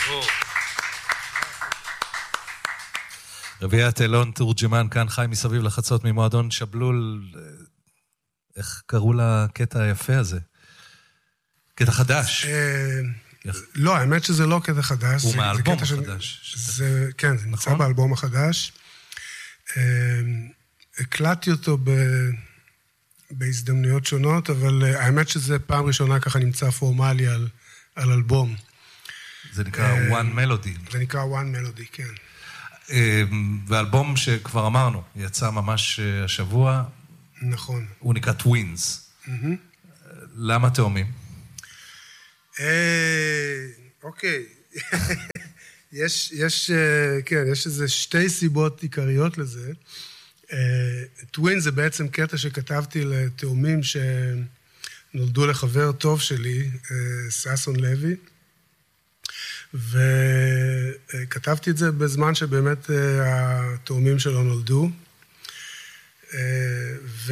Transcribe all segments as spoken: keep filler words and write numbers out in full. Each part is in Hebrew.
רביעיית אילון תורג'מן, כאן חי מסביב לחצות ממועדון שבלול. איך קראו לקטע היפה הזה? קטע חדש. לא, האמת שזה לא קטע חדש. הוא מהאלבום החדש. כן, זה נמצא באלבום החדש. הקלטתי אותו בהזדמנויות שונות, אבל האמת שזה פעם ראשונה ככה נמצא פורמלי על אלבום. זה נקרא One Melody. זה נקרא One Melody, כן. ואלבום שכבר אמרנו, יצא ממש השבוע. נכון. הוא נקרא Twins. למה תאומים? אוקיי. יש, יש, כן, יש איזה שתי סיבות עיקריות לזה. Twins זה בעצם קטע שכתבתי לתאומים שנולדו לחבר טוב שלי, סאסון לוי. וכתבתי את זה בזמן שבאמת התאומים שלו נולדו. ו...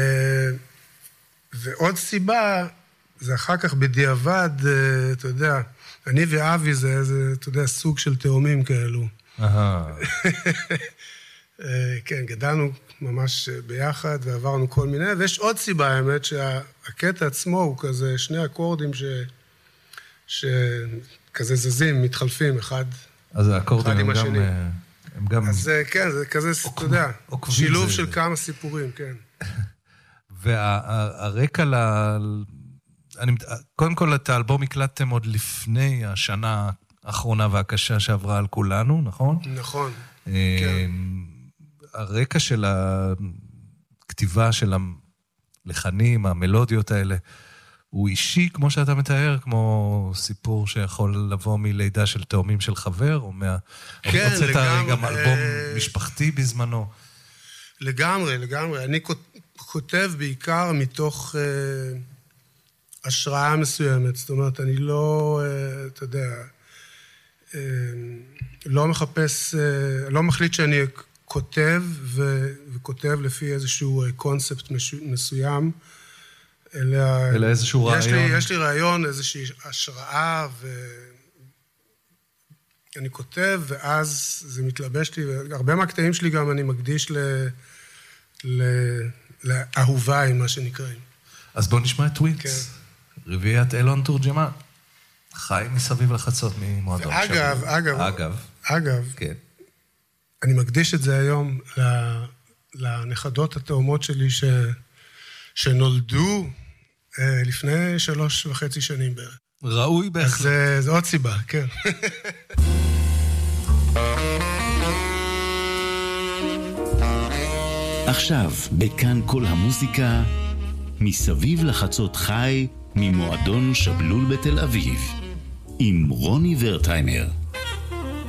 ועוד סיבה, זה אחר כך בדיעבד, אתה יודע, אני ואבי זה, זה, אתה יודע, סוג של תאומים כאלו. כן, גדלנו ממש ביחד ועברנו כל מיני, ויש עוד סיבה, האמת, שהקטע עצמו הוא כזה שני אקורדים ש... ש... כזה זזים, מתחלפים, אחד, אז האקורדים הם גם, הם גם... אז כן, זה כזה, אתה יודע, שילוב זה... של כמה סיפורים, כן. והרקע ל... אני... קודם כל, את האלבום הקלטתם עוד לפני השנה האחרונה והקשה שעברה על כולנו, נכון? נכון, כן. הרקע של הכתיבה של הלחנים, המלודיות האלה, הוא אישי, כמו שאתה מתאר, כמו סיפור שיכול לבוא מלידה של תאומים של חבר, או מה... כן, הוצאת לגמרי. גם אלבום משפחתי בזמנו. לגמרי, לגמרי. אני כותב בעיקר מתוך אה, השראה מסוימת. זאת אומרת, אני לא, אה, אתה יודע, אה, לא מחפש, אה, לא מחליט שאני כותב, ו, וכותב לפי איזשהו קונספט מסוים, אלא, אלא איזשהו יש רעיון. לי, יש לי רעיון, איזושהי השראה, ואני כותב, ואז זה מתלבש לי, והרבה מהקטעים שלי גם אני מקדיש ל... ל... לאהוביי, מה שנקראים. אז בוא נשמע את טווינס. כן. רביעיית אילון תורג'מן. חי מסביב לחצות ממועדון. ואגב, אגב, אגב. אגב, כן. אני מקדיש את זה היום לנכדות התאומות שלי ש... שנולדו אה, לפני שלוש וחצי שנים בערך. ראוי בהחלט. אז אה, זו עוד סיבה, כן. עכשיו, בכאן כל המוזיקה, מסביב לחצות חי ממועדון שבלול בתל אביב, עם רוני ורטהיימר.